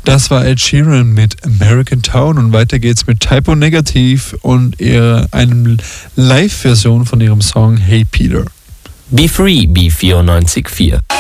Das war Ed Sheeran mit American Town und weiter geht's mit Typo Negative und einem Live-Version von ihrem Song Hey Peter. Be Free, B94.4.